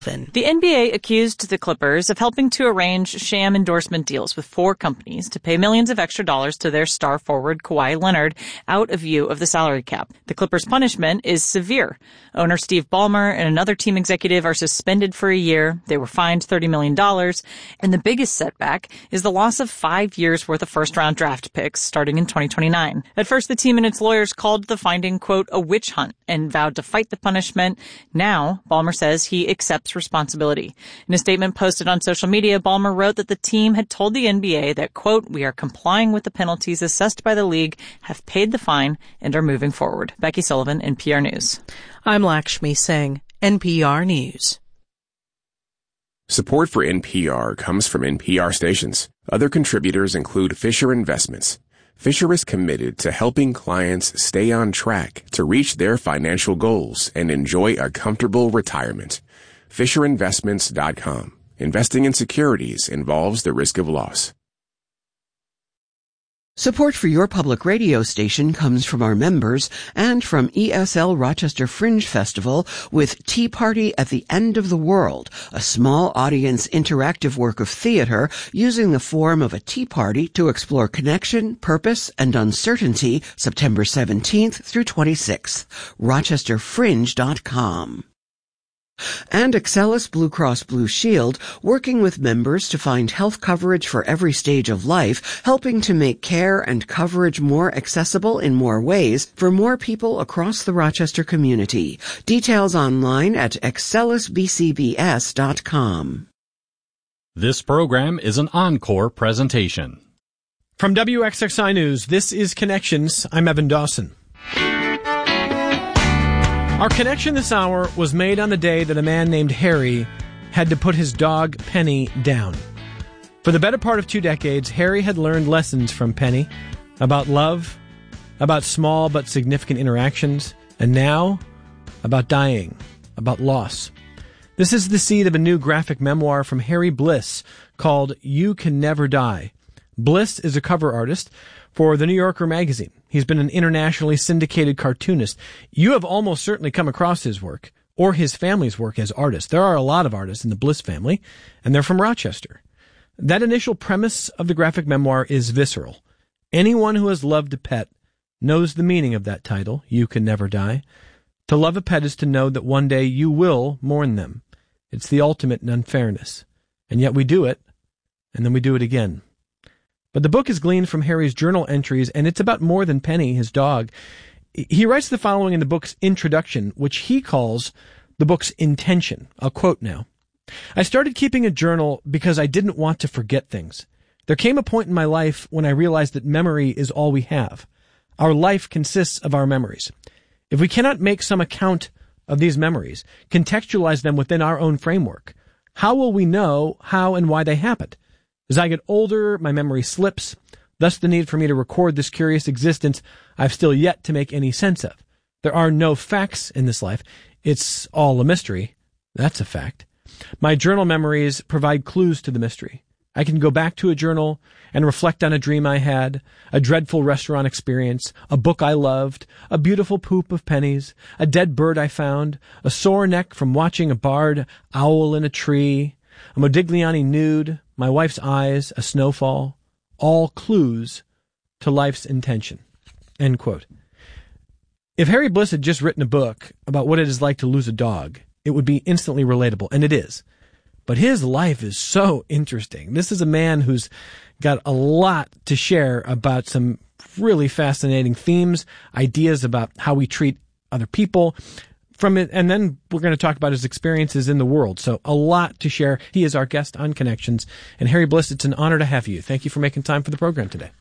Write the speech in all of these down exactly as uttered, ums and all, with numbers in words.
The N B A accused the Clippers of helping to arrange sham endorsement deals with four companies to pay millions of extra dollars to their star forward Kawhi Leonard out of view of the salary cap. The Clippers' punishment is severe. Owner Steve Ballmer and another team executive are suspended for a year. They were fined thirty million dollars. And the biggest setback is the loss of five years worth of first-round draft picks starting in twenty twenty-nine. At first, the team and its lawyers called the finding, quote, a witch hunt and vowed to fight the punishment. Now, Ballmer says he accepts responsibility. In a statement posted on social media, Ballmer wrote that the team had told the N B A that, quote, we are complying with the penalties assessed by the league, have paid the fine, and are moving forward. Becky Sullivan, N P R News. I'm Lakshmi Singh, N P R News. Support for N P R comes from N P R stations. Other contributors include Fisher Investments. Fisher is committed to helping clients stay on track to reach their financial goals and enjoy a comfortable retirement. Fisher Investments dot com. Investing in securities involves the risk of loss. Support for your public radio station comes from our members and from E S L Rochester Fringe Festival with Tea Party at the End of the World, a small audience interactive work of theater using the form of a tea party to explore connection, purpose, and uncertainty, September seventeenth through twenty-sixth. Rochester Fringe dot com. And Excellus Blue Cross Blue Shield, working with members to find health coverage for every stage of life, helping to make care and coverage more accessible in more ways for more people across the Rochester community. Details online at excellus b c b s dot com. This program is an encore presentation. From W X X I News, this is Connections. I'm Evan Dawson. Our connection this hour was made on the day that a man named Harry had to put his dog Penny down. For the better part of two decades, Harry had learned lessons from Penny about love, about small but significant interactions, and now about dying, about loss. This is the seed of a new graphic memoir from Harry Bliss called You Can Never Die. Bliss is a cover artist for The New Yorker magazine. He's been an internationally syndicated cartoonist. You have almost certainly come across his work or his family's work as artists. There are a lot of artists in the Bliss family, and they're from Rochester. That initial premise of the graphic memoir is visceral. Anyone who has loved a pet knows the meaning of that title, You Can Never Die. To love a pet is to know that one day you will mourn them. It's the ultimate in unfairness. And yet we do it, and then we do it again. But the book is gleaned from Harry's journal entries, and it's about more than Penny, his dog. He writes the following in the book's introduction, which he calls the book's intention. I'll quote now. I started keeping a journal because I didn't want to forget things. There came a point in my life when I realized that memory is all we have. Our life consists of our memories. If we cannot make some account of these memories, contextualize them within our own framework, how will we know how and why they happened? As I get older, my memory slips, thus the need for me to record this curious existence I've still yet to make any sense of. There are no facts in this life. It's all a mystery. That's a fact. My journal memories provide clues to the mystery. I can go back to a journal and reflect on a dream I had, a dreadful restaurant experience, a book I loved, a beautiful poop of pennies, a dead bird I found, a sore neck from watching a barred owl in a tree, a Modigliani nude, my wife's eyes, a snowfall, all clues to life's intention. End quote. If Harry Bliss had just written a book about what it is like to lose a dog, it would be instantly relatable, and it is. But his life is so interesting. This is a man who's got a lot to share about some really fascinating themes, ideas about how we treat other people, from it, and then we're going to talk about his experiences in the world. So a lot to share. He is our guest on Connections. And Harry Bliss, it's an honor to have you. Thank you for making time for the program today.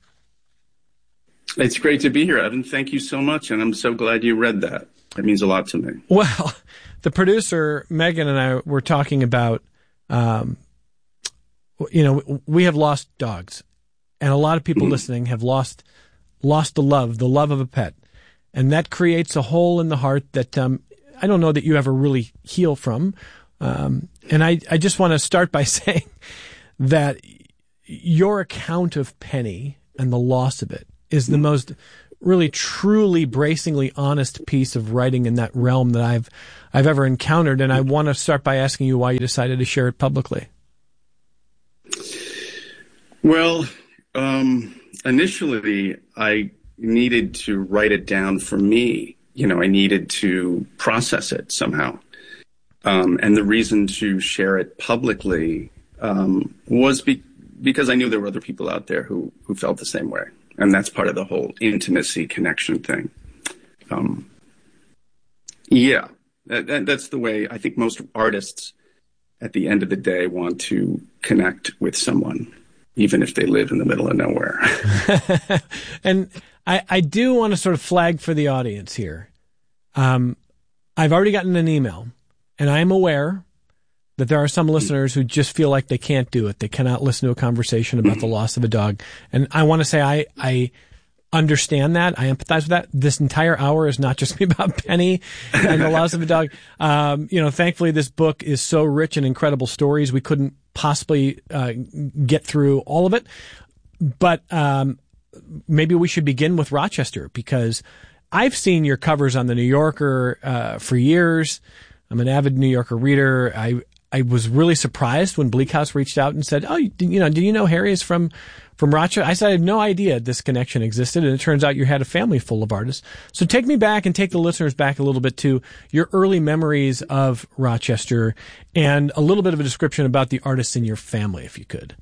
It's great to be here, Evan. Thank you so much, and I'm so glad you read that. It means a lot to me. Well, the producer, Megan, and I were talking about, um, you know, we have lost dogs, and a lot of people mm-hmm. listening have lost lost the love, the love of a pet. And that creates a hole in the heart that um, I don't know that you ever really heal from. Um, and I, I just want to start by saying that your account of Penny and the loss of it is the most really truly bracingly honest piece of writing in that realm that I've I've ever encountered, and I want to start by asking you why you decided to share it publicly. Well, um, initially I needed to write it down for me. You know, I needed to process it somehow. Um, and the reason to share it publicly um, was be- because I knew there were other people out there who, who felt the same way. And that's part of the whole intimacy connection thing. Um, yeah, that, that, that's the way I think most artists at the end of the day want to connect with someone, even if they live in the middle of nowhere. And I, I do want to sort of flag for the audience here. Um, I've already gotten an email, and I am aware that there are some listeners who just feel like they can't do it. They cannot listen to a conversation about the loss of a dog. And I want to say I, I understand that. I empathize with that. This entire hour is not just about Penny and the loss of a dog. Um, you know, thankfully this book is so rich in incredible stories. We couldn't possibly uh, get through all of it. But um, maybe we should begin with Rochester, because I've seen your covers on the New Yorker uh, for years. I'm an avid New Yorker reader. I I was really surprised when Bleak House reached out and said, "Oh, you, you know, did you know Harry is from from Rochester?" I said, "I had no idea this connection existed," and it turns out you had a family full of artists. So take me back and take the listeners back a little bit to your early memories of Rochester, and a little bit of a description about the artists in your family, if you could.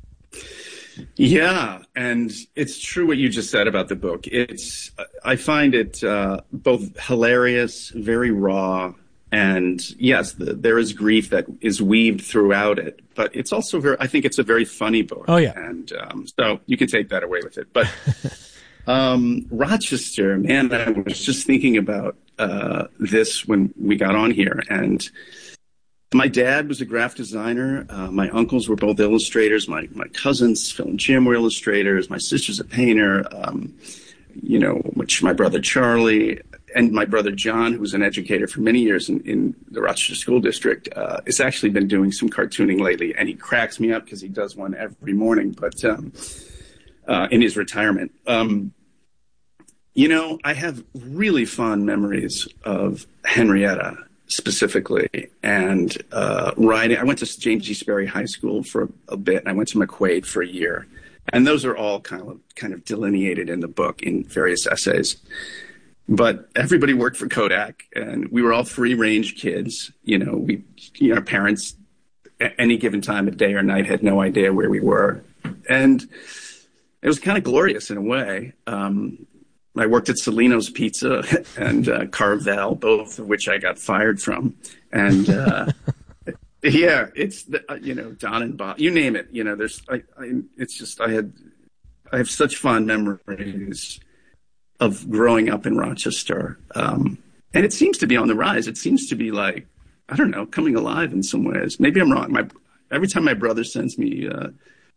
Yeah, and it's true what you just said about the book. It's I find it uh, both hilarious, very raw. And yes, the, there is grief that is weaved throughout it, but it's also very, I think it's a very funny book. Oh, yeah. And um, so you can take that away with it. But um, Rochester, man, I was just thinking about uh, this when we got on here. And my dad was a graphic designer. Uh, my uncles were both illustrators. My, my cousins, Phil and Jim, were illustrators. My sister's a painter. Um, you know, which my brother Charlie and my brother John, who was an educator for many years in, in the Rochester School District, uh, has actually been doing some cartooning lately, and he cracks me up because he does one every morning, but um, uh, in his retirement. Um, you know, I have really fond memories of Henrietta specifically, and uh, riding. I went to James E. Sperry High School for a, a bit, and I went to McQuaid for a year. And those are all kind of kind of delineated in the book in various essays. But everybody worked for Kodak, and we were all free-range kids. You know, we, you know, our parents, at any given time of day or night, had no idea where we were. And it was kind of glorious in a way. Um, I worked at Celino's Pizza and uh, Carvel, both of which I got fired from. And uh yeah, it's, the, uh, you know, Don and Bob, you name it. You know, there's, I, I, it's just, I had, I have such fond memories of growing up in Rochester. Um, and it seems to be on the rise. It seems to be like, I don't know, coming alive in some ways. Maybe I'm wrong. My, every time my brother sends me uh,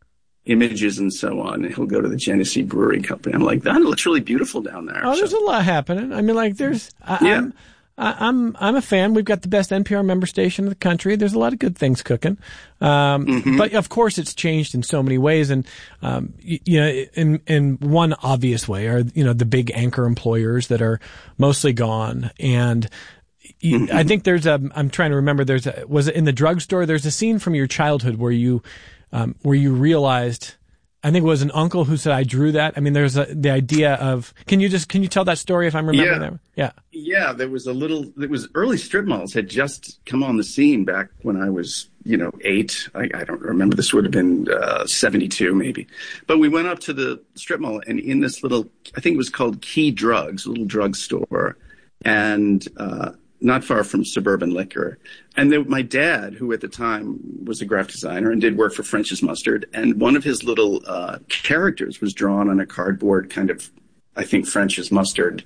images and so on, he'll go to the Genesee Brewery Company. I'm like, that looks really beautiful down there. Oh, there's so. a lot happening. I mean, like, there's, I, yeah. I'm, I'm I'm a fan. We've got the best N P R member station in the country. There's a lot of good things cooking, um, mm-hmm. but of course it's changed in so many ways. And um, you, you know, in in one obvious way are you know the big anchor employers that are mostly gone. And you, mm-hmm. I think there's a. I'm trying to remember. There's a was it in the drugstore. There's a scene from your childhood where you um, where you realized. I think it was an uncle who said, "I drew that." I mean, there's a, the idea of. Can you just can you tell that story if I'm remembering yeah. that? Yeah, yeah. There was a little. It was early strip malls had just come on the scene back when I was, you know, eight. I, I don't remember. This would have been uh, seventy-two, maybe. But we went up to the strip mall, and in this little, I think it was called Key Drugs, a little drugstore, and uh, not far from Suburban Liquor. And then my dad, who at the time was a graphic designer and did work for French's Mustard, and one of his little uh, characters was drawn on a cardboard kind of, I think, French's Mustard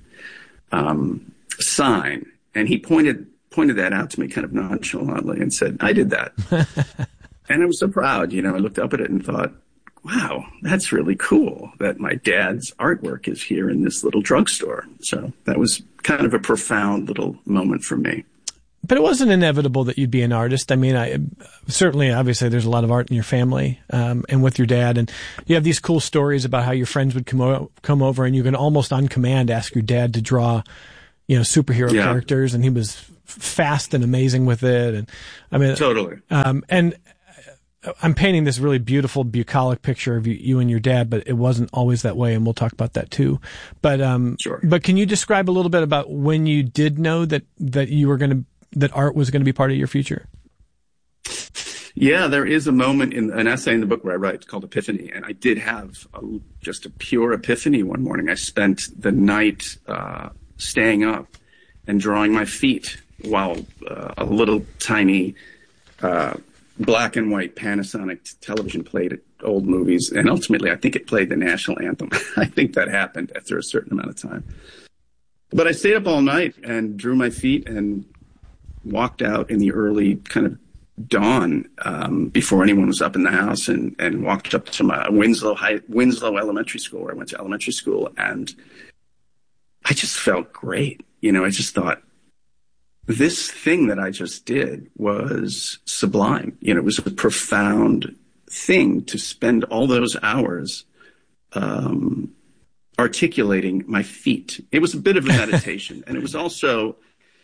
um, sign. And he pointed pointed that out to me kind of nonchalantly and said, "I did that." And I was so proud. You know, I looked up at it and thought, wow, that's really cool that my dad's artwork is here in this little drugstore. So that was kind of a profound little moment for me. but it wasn't inevitable that you'd be an artist. I mean, I certainly, obviously, there's a lot of art in your family, um, and with your dad, and you have these cool stories about how your friends would come o- come over, and you can almost on command ask your dad to draw, you know, superhero yeah. characters, and he was fast and amazing with it. And I mean, totally. Um, and I'm painting this really beautiful, bucolic picture of you, you and your dad, but it wasn't always that way, and we'll talk about that too. But um, sure. But can you describe a little bit about when you did know that that you were going to that art was going to be part of your future? Yeah, there is a moment in an essay in the book where I write, it's called Epiphany, and I did have a, just a pure epiphany one morning. I spent the night uh, staying up and drawing my feet while uh, a little tiny uh, black and white Panasonic t- television played old movies, and ultimately I think it played the national anthem. I think that happened after a certain amount of time. But I stayed up all night and drew my feet and walked out in the early kind of dawn um, before anyone was up in the house, and, and walked up to my Winslow High, Winslow Elementary School, where I went to elementary school, and I just felt great. You know, I just thought, this thing that I just did was sublime. You know, it was a profound thing to spend all those hours um, articulating my feet. It was a bit of a meditation, and it was also...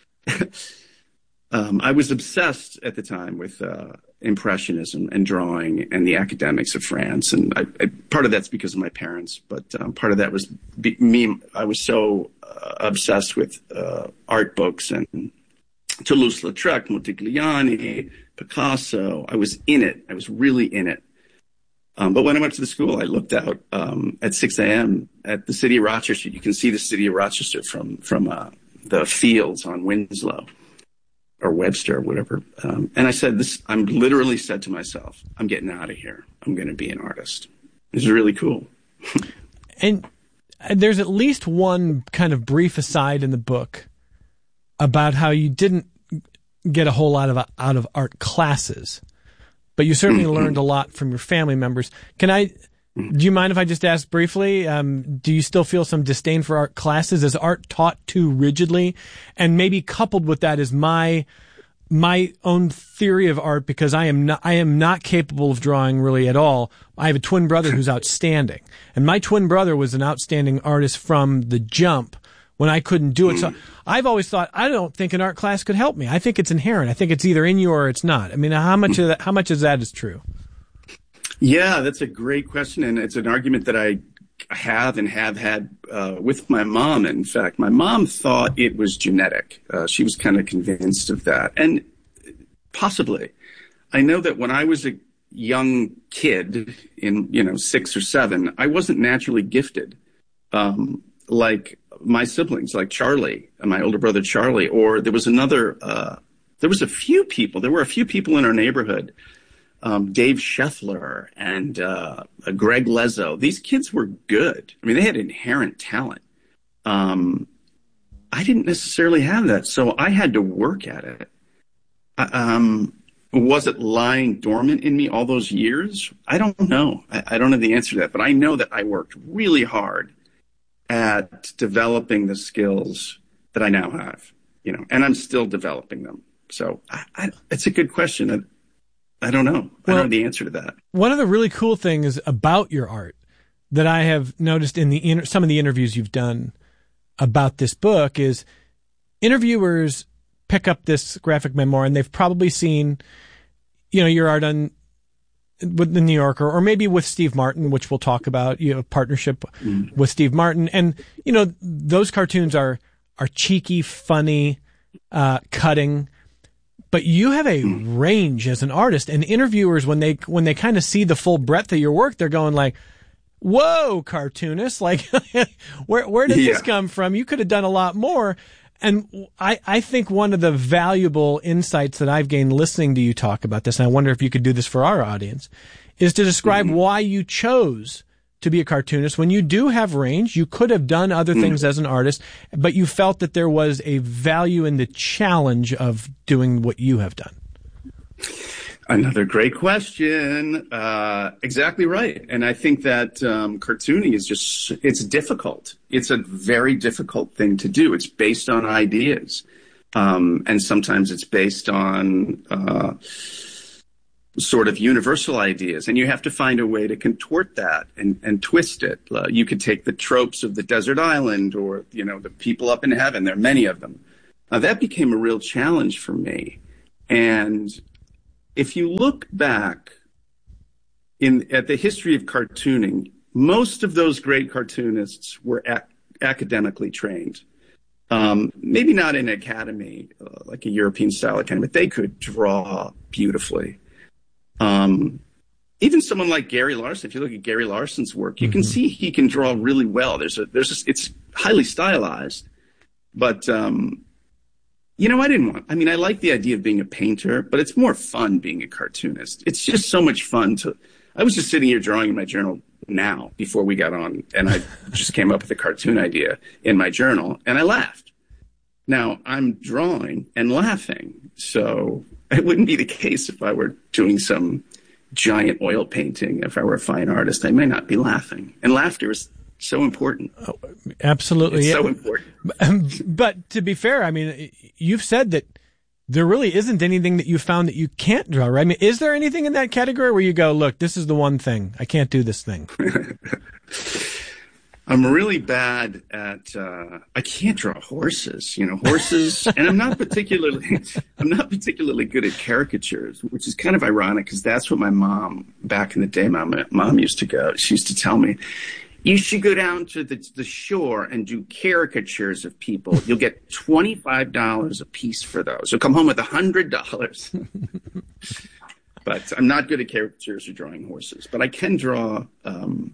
Um, I was obsessed at the time with uh, Impressionism and drawing and the academics of France. And I, I, part of that's because of my parents, but um, part of that was be, me. I was so uh, obsessed with uh, art books and Toulouse-Lautrec, Modigliani, Picasso. I was in it. I was really in it. Um, but when I went to the school, I looked out um, at six a.m. at the city of Rochester. You can see the city of Rochester from, from uh, the fields on Winslow. Or Webster, or whatever. Um, and I said, this, I'm literally said to myself, I'm getting out of here. I'm going to be an artist. This is really cool. And there's at least one kind of brief aside in the book about how you didn't get a whole lot of out of art classes, but you certainly learned a lot from your family members. Can I, do you mind if I just ask briefly, um, do you still feel some disdain for art classes? Is art taught too rigidly? And maybe coupled with that is my, my own theory of art, because I am not, I am not capable of drawing really at all. I have a twin brother who's outstanding, and my twin brother was an outstanding artist from the jump when I couldn't do it. So I've always thought, I don't think an art class could help me. I think it's inherent. I think it's either in you or it's not. I mean, how much of that, how much of that is true? Yeah, that's a great question, and it's an argument that I have and have had uh, with my mom. In fact, my mom thought it was genetic. Uh, she was kind of convinced of that, and possibly. I know that when I was a young kid, in you know six or seven, I wasn't naturally gifted, um, like my siblings, like Charlie, my older brother Charlie, or there was another. Uh, there was a few people. There were a few people in our neighborhood. Um, Dave Scheffler and uh, Greg Lezo. These kids were good. I mean, they had inherent talent. Um, I didn't necessarily have that, so I had to work at it. Um, was it lying dormant in me all those years? I don't know. I, I don't have the answer to that, but I know that I worked really hard at developing the skills that I now have, you know, and I'm still developing them. So I, I, it's a good question. I, I don't know. I well, don't know the answer to that. One of the really cool things about your art that I have noticed in the inter- some of the interviews you've done about this book is interviewers pick up this graphic memoir and they've probably seen, you know, your art on with the New Yorker, or maybe with Steve Martin, which we'll talk about. You have a partnership mm. with Steve Martin, and you know those cartoons are are cheeky, funny, uh, cutting. But you have a range as an artist, and interviewers, when they when they kind of see the full breadth of your work, they're going like, "Whoa, cartoonist! Like, where where did yeah. this come from? You could have done a lot more." And I I think one of the valuable insights that I've gained listening to you talk about this, and I wonder if you could do this for our audience, is to describe mm-hmm. why you chose to be a cartoonist. When you do have range, you could have done other things mm. as an artist, but you felt that there was a value in the challenge of doing what you have done. Another great question. Uh, exactly right. And I think that um, cartooning is just, it's difficult. It's a very difficult thing to do. It's based on ideas. Um, and sometimes it's based on uh, sort of universal ideas. And you have to find a way to contort that and, and twist it. Uh, you could take the tropes of the desert island or, you know, the people up in heaven. There are many of them. Uh, that became a real challenge for me. And if you look back in at the history of cartooning, most of those great cartoonists were ac- academically trained. Um, maybe not in an academy, uh, like a European style academy, but they could draw beautifully. Um, even someone like Gary Larson, if you look at Gary Larson's work, you mm-hmm. can see he can draw really well. There's a, there's a, it's highly stylized, but, um, you know, I didn't want, I mean, I like the idea of being a painter, but it's more fun being a cartoonist. It's just so much fun to, I was just sitting here drawing in my journal now before we got on, and I just came up with a cartoon idea in my journal, and I laughed. Now, I'm drawing and laughing, so it wouldn't be the case if I were doing some giant oil painting. If I were a fine artist, I may not be laughing. And laughter is so important. Oh, absolutely. It's yeah. so important. But, but to be fair, I mean, you've said that there really isn't anything that you found that you can't draw, right? I mean, is there anything in that category where you go, look, this is the one thing, I can't do this thing? I'm really bad at, uh, I can't draw horses, you know, horses, and I'm not particularly, I'm not particularly good at caricatures, which is kind of ironic because that's what my mom, back in the day, my mom used to go, she used to tell me, you should go down to the, the shore and do caricatures of people. You'll get twenty-five dollars a piece for those. You'll come home with one hundred dollars. But I'm not good at caricatures or drawing horses. But I can draw um,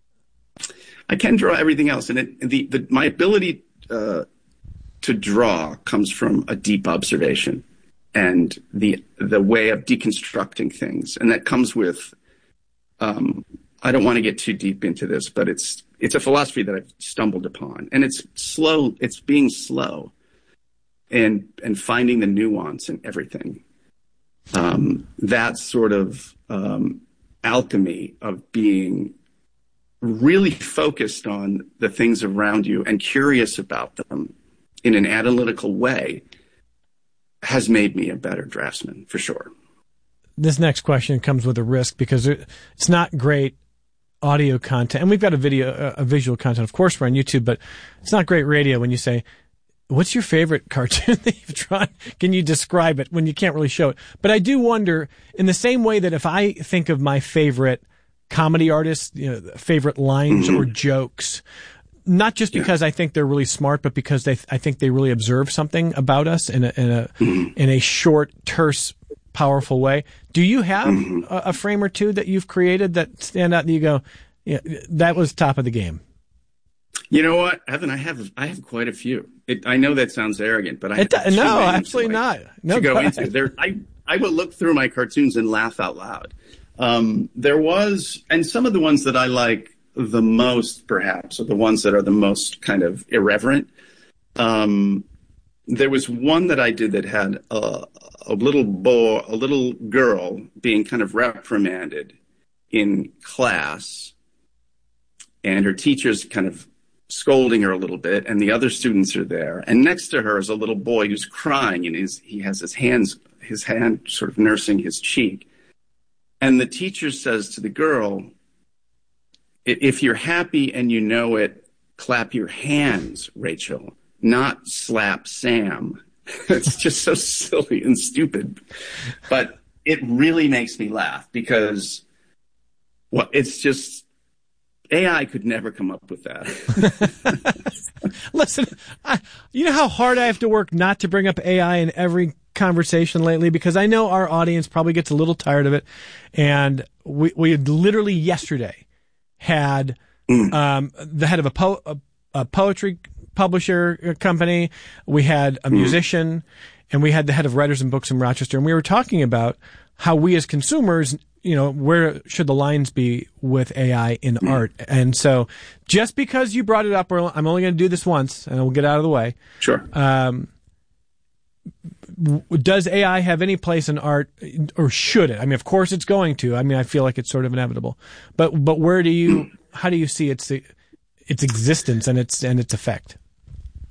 I can draw everything else. And it, the, the, my ability uh, to draw comes from a deep observation and the the way of deconstructing things. And that comes with... Um, I don't want to get too deep into this, but it's it's a philosophy that I've stumbled upon, and it's slow. It's being slow, and and finding the nuance in everything. Um, that sort of um, alchemy of being really focused on the things around you and curious about them in an analytical way has made me a better draftsman, for sure. This next question comes with a risk because it's not great audio content, and we've got a video, a visual content. Of course, we're on YouTube, but it's not great radio when you say, what's your favorite cartoon that you've drawn? Can you describe it when you can't really show it? But I do wonder, in the same way that if I think of my favorite comedy artists, you know, favorite lines mm-hmm. or jokes, not just because yeah. I think they're really smart, but because they, I think they really observe something about us in a, in a, mm-hmm. in a short, terse, powerful way. Do you have mm-hmm. a, a frame or two that you've created that stand out and you go, yeah, that was top of the game? You know what, Evan, I have I have quite a few. It, I know that sounds arrogant, but I it, have no, absolutely not. No, to go, go into there. I I will look through my cartoons and laugh out loud. Um, there was, and some of the ones that I like the most, perhaps, are the ones that are the most kind of irreverent. Um, there was one that I did that had a, a little boy, a little girl being kind of reprimanded in class, and her teacher's kind of scolding her a little bit, and the other students are there. And next to her is a little boy who's crying, and he's, he has his hands, his hand sort of nursing his cheek. And the teacher says to the girl, if you're happy and you know it, clap your hands, Rachel, not slap Sam. It's just so silly and stupid. But it really makes me laugh because well, it's just, A I could never come up with that. Listen, I, you know how hard I have to work not to bring up A I in every conversation lately, because I know our audience probably gets a little tired of it. And we, we had literally yesterday had mm. um, the head of a, po- a, a poetry publisher company, we had a musician, mm. and we had the head of Writers and Books in Rochester, and we were talking about how we as consumers, you know, where should the lines be with A I in mm. art? And so just because you brought it up, I'm only going to do this once, and we'll get out of the way. Sure. Um, does A I have any place in art, or should it? I mean, of course it's going to. I mean, I feel like it's sort of inevitable. But but where do you, how do you see its its existence and its and its effect?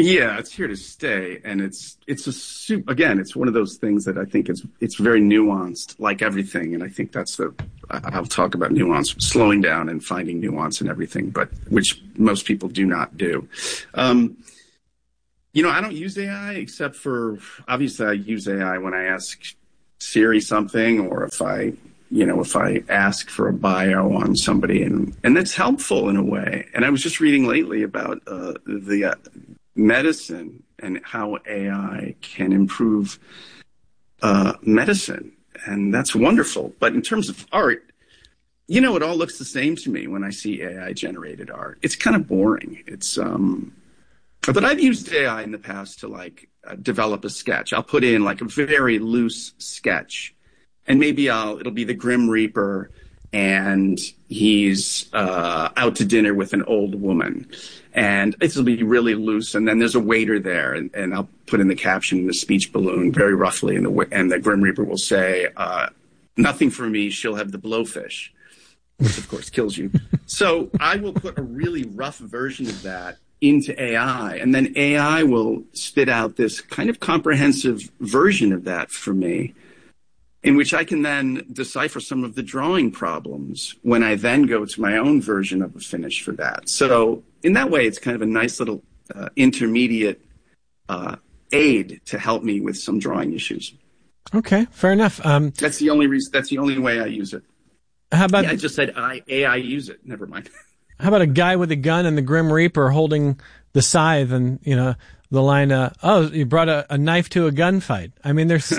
Yeah, it's here to stay, and it's it's a soup. Again, it's one of those things that I think is it's very nuanced, like everything. And I think that's the I'll talk about nuance, slowing down and finding nuance in everything, but which most people do not do. Um, you know, I don't use A I except for obviously I use A I when I ask Siri something, or if I you know if I ask for a bio on somebody, and and that's helpful in a way. And I was just reading lately about uh, the uh, medicine and how A I can improve uh, medicine. And that's wonderful. But in terms of art, you know, it all looks the same to me when I see A I generated art. It's kind of boring. It's, um, but I've used A I in the past to like uh, develop a sketch. I'll put in like a very loose sketch, and maybe I'll, it'll be the Grim Reaper, and he's uh, out to dinner with an old woman. And it'll be really loose, and then there's a waiter there, and, and I'll put in the caption, the speech balloon, very roughly, and the and the Grim Reaper will say, uh, "Nothing for me. She'll have the blowfish," which of course kills you. So I will put a really rough version of that into A I, and then A I will spit out this kind of comprehensive version of that for me, in which I can then decipher some of the drawing problems when I then go to my own version of a finish for that. So in that way, it's kind of a nice little uh, intermediate uh, aid to help me with some drawing issues. Okay, fair enough. Um, that's the only reason. That's the only way I use it. How about? Yeah, I just said I A I use it. Never mind. How about a guy with a gun and the Grim Reaper holding the scythe, and you know the line, uh, "Oh, you brought a, a knife to a gunfight." I mean, there's.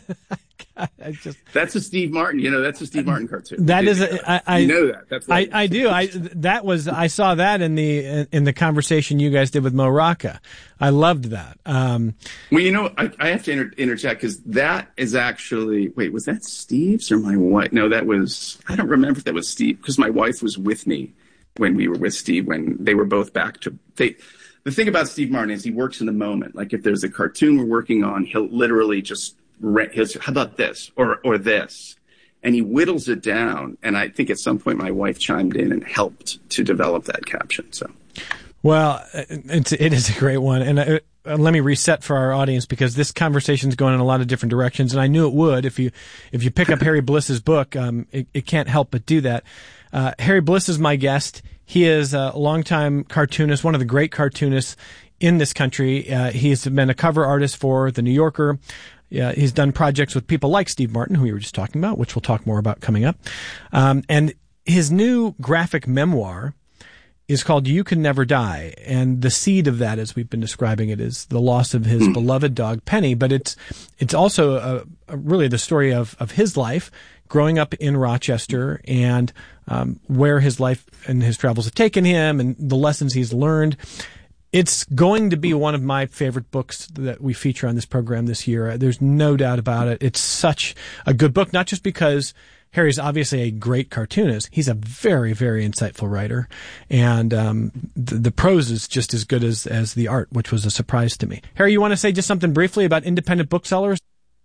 I just, that's a Steve Martin, you know, that's a Steve Martin cartoon. That is, a, I, I, you know that. That's I, I do. I, that was, I saw that in the, in the conversation you guys did with Mo Rocca. I loved that. Um, well, you know, I, I have to inter- interject because that is actually, wait, was that Steve's or my wife? No, that was, I don't remember if that was Steve, because my wife was with me when we were with Steve, when they were both back to, they, the thing about Steve Martin is he works in the moment. Like if there's a cartoon we're working on, he'll literally just, His, how about this or or this, and he whittles it down. And I think at some point my wife chimed in and helped to develop that caption. So, well, it's it is a great one. And uh, let me reset for our audience, because this conversation is going in a lot of different directions, and I knew it would. If you if you pick up Harry Bliss's book, um, it, it can't help but do that. Uh, Harry Bliss is my guest. He is a longtime cartoonist, one of the great cartoonists in this country. Uh, he's been a cover artist for The New Yorker. Yeah, he's done projects with people like Steve Martin, who we were just talking about, which we'll talk more about coming up. Um, and his new graphic memoir is called You Can Never Die. And the seed of that, as we've been describing it, is the loss of his mm. beloved dog, Penny. But it's it's also a, a really the story of, of his life growing up in Rochester, and um, where his life and his travels have taken him, and the lessons he's learned. It's going to be one of my favorite books that we feature on this program this year. There's no doubt about it. It's such a good book, not just because Harry's obviously a great cartoonist. He's a very, very insightful writer. And um, the, the prose is just as good as, as the art, which was a surprise to me. Harry, you want to say just something briefly about independent booksellers?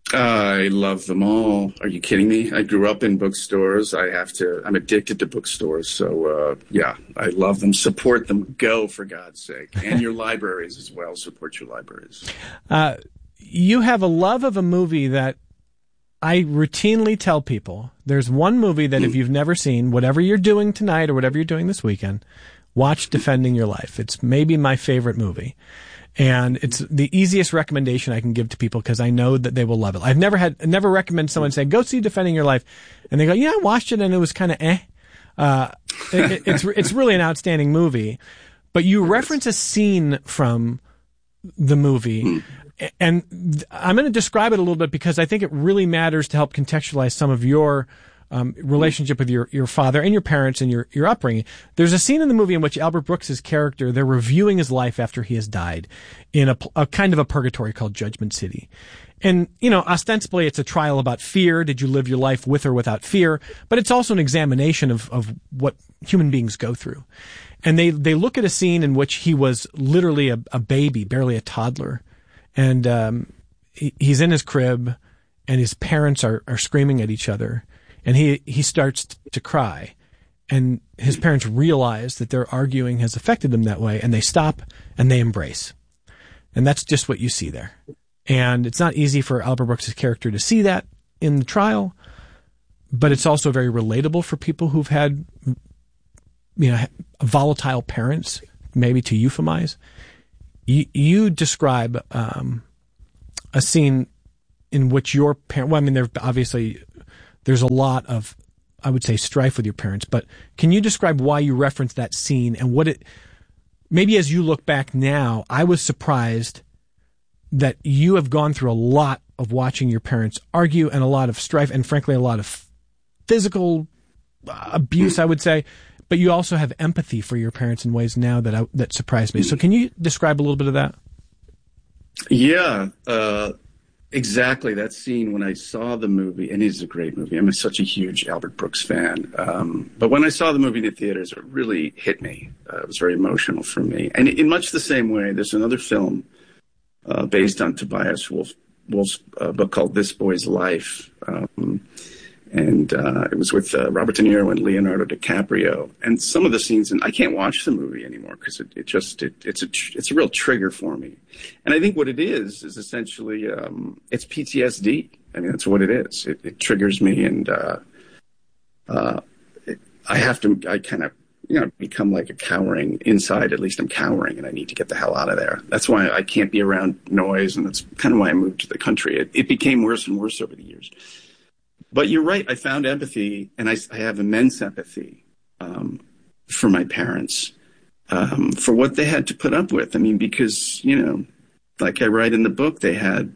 I love them all. Are you kidding me? I grew up in bookstores. I have to, I'm addicted to bookstores. So, uh, yeah, I love them. Support them. Go, for God's sake. And your libraries as well. Support your libraries. Uh, you have a love of a movie that I routinely tell people. There's one movie that if you've never seen, whatever you're doing tonight or whatever you're doing this weekend, watch Defending Your Life. It's maybe my favorite movie. And it's the easiest recommendation I can give to people because I know that they will love it. I've never had, never recommend someone say, go see Defending Your Life. And they go, yeah, I watched it and it was kind of eh. Uh, it, it's, it's really an outstanding movie. But you reference a scene from the movie. And I'm going to describe it a little bit because I think it really matters to help contextualize some of your Um, relationship with your, your father and your parents and your, your upbringing. There's a scene in the movie in which Albert Brooks's character, they're reviewing his life after he has died in a, a kind of a purgatory called Judgment City. And, you know, ostensibly it's a trial about fear. Did you live your life with or without fear? But it's also an examination of, of what human beings go through. And they, they look at a scene in which he was literally a, a baby, barely a toddler. And, um, he, he's in his crib and his parents are, are screaming at each other. And he, he starts to cry, and his parents realize that their arguing has affected them that way, and they stop and they embrace. And that's just what you see there. And it's not easy for Albert Brooks' character to see that in the trial, but it's also very relatable for people who've had, you know, volatile parents, maybe to euphemize. You, you describe um, a scene in which your parent, well, I mean, there obviously, there's a lot of, I would say, strife with your parents, but can you describe why you referenced that scene and what it, maybe as you look back now, I was surprised that you have gone through a lot of watching your parents argue and a lot of strife and frankly a lot of physical abuse, I would say, but you also have empathy for your parents in ways now that I, that surprised me. So can you describe a little bit of that? Yeah, uh, exactly. That scene when I saw the movie, and it is a great movie. I'm such a huge Albert Brooks fan. Um, but when I saw the movie in the theaters, it really hit me. Uh, it was very emotional for me. And in much the same way, there's another film uh, based on Tobias Wolff, Wolff's uh, book called This Boy's Life. Um, and uh, it was with uh, Robert De Niro and Leonardo DiCaprio. And some of the scenes, and I can't watch the movie anymore because it, it just, it, it's a tr- it's a real trigger for me. And I think what it is, is essentially, um, it's P T S D. I mean, that's what it is. It, it triggers me, and uh, uh, it, I have to, I kind of, you know, become like a cowering inside. At least I'm cowering, and I need to get the hell out of there. That's why I can't be around noise, and that's kind of why I moved to the country. It, it became worse and worse over the years. But you're right. I found empathy, and I, I have immense empathy um, for my parents, um, for what they had to put up with. I mean, because, you know, like I write in the book, they had,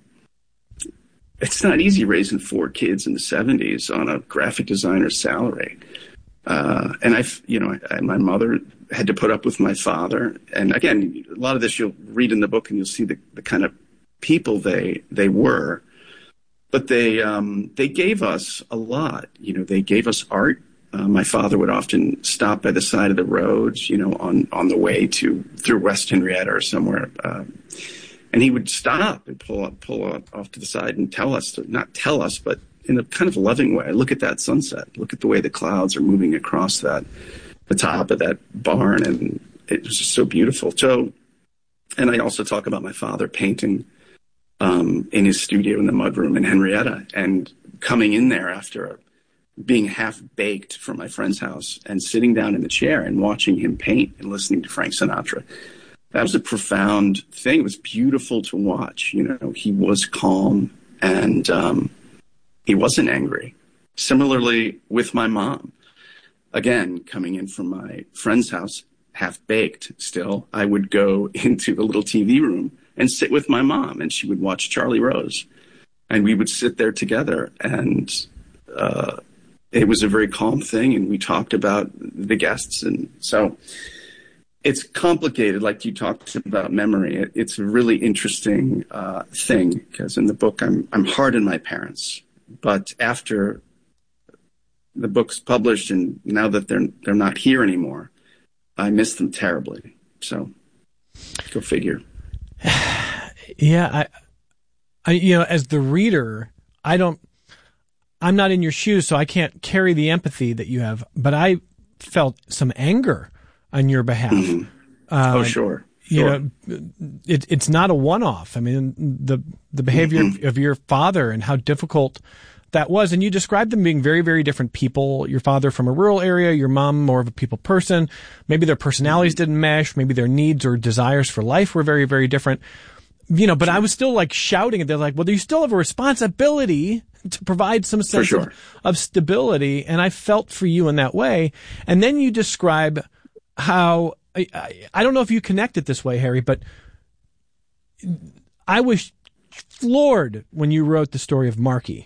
it's not easy raising four kids in the seventies on a graphic designer's salary. Uh, and I've, you know, I, my mother had to put up with my father. And again, a lot of this you'll read in the book, and you'll see the, the kind of people they, they were. But they um, they gave us a lot. You know, they gave us art. Uh, my father would often stop by the side of the road, you know, on, on the way to through West Henrietta or somewhere, um, and he would stop and pull up, pull off to the side and tell us, to, not tell us, but in a kind of loving way. Look at that sunset. Look at the way the clouds are moving across that the top of that barn, and it was just so beautiful. So, and I also talk about my father painting Um, in his studio in the mudroom in Henrietta, and coming in there after being half baked from my friend's house and sitting down in the chair and watching him paint and listening to Frank Sinatra. That was a profound thing. It was beautiful to watch. You know, he was calm, and um, he wasn't angry. Similarly with my mom, again, coming in from my friend's house, half baked still, I would go into the little T V room and sit with my mom, and she would watch Charlie Rose, and we would sit there together, and uh, it was a very calm thing, and we talked about the guests. And so it's complicated, like you talked about memory. It, it's a really interesting uh, thing, because in the book I'm I'm hard on my parents, but after the book's published and now that they're they're not here anymore, I miss them terribly. So go figure. Yeah, I, I, you know, as the reader, I don't, I'm not in your shoes, so I can't carry the empathy that you have. But I felt some anger on your behalf. Mm-hmm. Uh, oh, sure. You sure. know, it, it's not a one-off. I mean, the the behavior mm-hmm. of your father and how difficult that was. And you described them being very, very different people. Your father from a rural area, your mom more of a people person. Maybe their personalities didn't mesh. Maybe their needs or desires for life were very, very different. You know, but I was still like shouting at them, like, well, you still have a responsibility to provide some sense sure. of, of stability. And I felt for you in that way. And then you describe how, I, I, I don't know if you connect it this way, Harry, but I was floored when you wrote the story of Marky.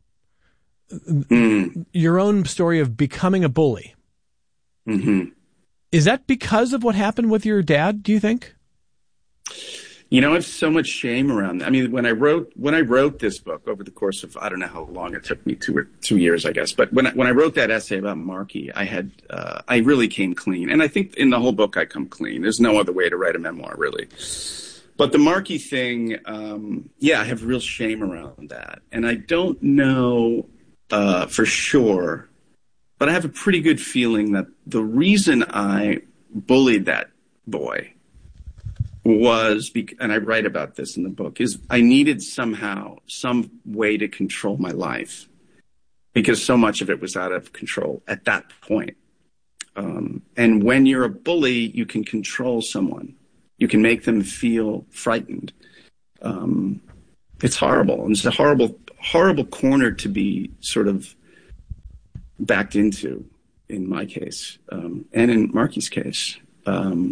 Mm. Your own story of becoming a bully. Mm-hmm. Is that because of what happened with your dad, do you think? You know, I have so much shame around that. I mean, when I wrote when I wrote this book over the course of, I don't know how long it took me, two or two years, I guess. But when I, when I wrote that essay about Marky, I had uh, I really came clean, and I think in the whole book I come clean. There's no other way to write a memoir, really. But the Marky thing, um, yeah, I have real shame around that, and I don't know uh, for sure, but I have a pretty good feeling that the reason I bullied that boy was, and I write about this in the book, is I needed somehow some way to control my life because so much of it was out of control at that point. Um, and when you're a bully, you can control someone. You can make them feel frightened. Um, it's horrible. And it's a horrible, horrible corner to be sort of backed into in my case, um, and in Marky's case. Um,